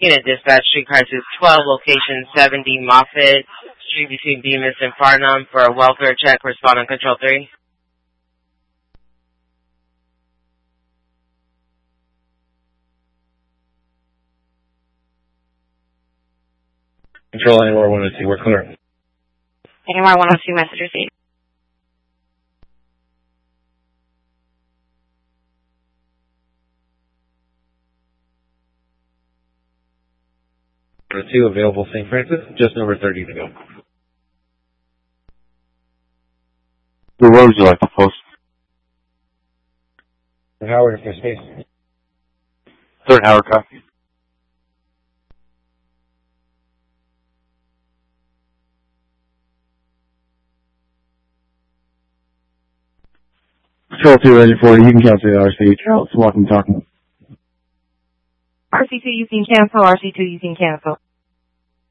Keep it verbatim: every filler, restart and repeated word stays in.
Unit Dispatch, Street Crisis twelve, location seventy Moffett Street between Bemis and Farnham for a welfare check. Respond on Control three. Control Anywhere one oh two, we're clear. Anywhere one oh two, message received. one oh two, available Saint Francis, just over thirty to go. Where would you like to post? Howard, for space. Third Howard, copy. Control two ready for you. You can cancel the R C. Charles, walking, talking. R C two, you can cancel. R C two, you can cancel.